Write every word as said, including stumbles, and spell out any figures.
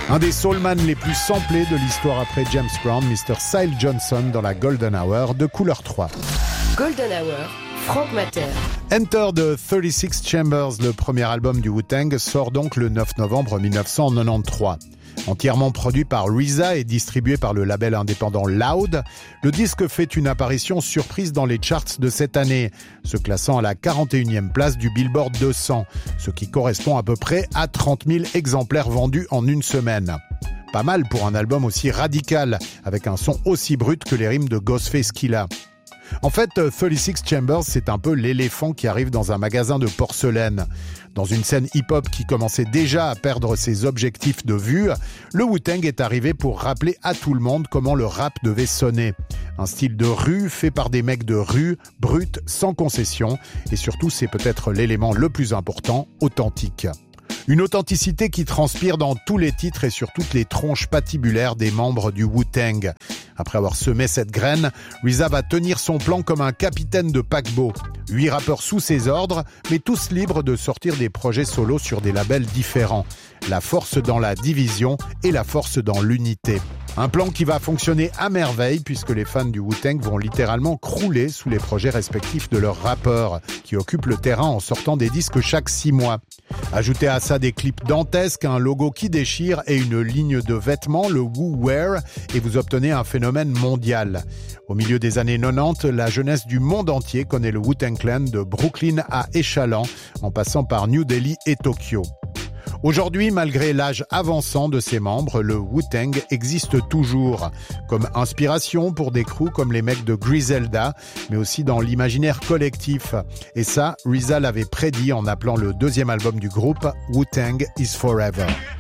Un des soulman les plus samplés de l'histoire après James Brown, mister Syl Johnson dans la Golden Hour de Couleur trois. Golden Hour, Franck Matter. Enter the thirty-six Chambers, le premier album du Wu-Tang, sort donc le neuf novembre mille neuf cent quatre-vingt-treize. Entièrement produit par R Z A et distribué par le label indépendant Loud, le disque fait une apparition surprise dans les charts de cette année, se classant à la quarante et unième place du Billboard deux cents, ce qui correspond à peu près à trente mille exemplaires vendus en une semaine. Pas mal pour un album aussi radical, avec un son aussi brut que les rimes de Ghostface Killah. En fait, thirty-six Chambers, c'est un peu l'éléphant qui arrive dans un magasin de porcelaine. Dans une scène hip-hop qui commençait déjà à perdre ses objectifs de vue, le Wu-Tang est arrivé pour rappeler à tout le monde comment le rap devait sonner. Un style de rue fait par des mecs de rue, brut, sans concession, et surtout, c'est peut-être l'élément le plus important, authentique. Une authenticité qui transpire dans tous les titres et sur toutes les tronches patibulaires des membres du Wu-Tang. Après avoir semé cette graine, R Z A va tenir son plan comme un capitaine de paquebot. Huit rappeurs sous ses ordres, mais tous libres de sortir des projets solos sur des labels différents. La force dans la division et la force dans l'unité. Un plan qui va fonctionner à merveille puisque les fans du Wu-Tang vont littéralement crouler sous les projets respectifs de leurs rappeurs qui occupent le terrain en sortant des disques chaque six mois. Ajoutez à ça des clips dantesques, un logo qui déchire et une ligne de vêtements, le Wu Wear, et vous obtenez un phénomène mondial. Au milieu des années quatre-vingt-dix, la jeunesse du monde entier connaît le Wu-Tang Clan de Brooklyn à Échallens, en passant par New Delhi et Tokyo. Aujourd'hui, malgré l'âge avançant de ses membres, le Wu-Tang existe toujours, comme inspiration pour des crews comme les mecs de Griselda, mais aussi dans l'imaginaire collectif. Et ça, R Z A l'avait prédit en appelant le deuxième album du groupe Wu-Tang is Forever.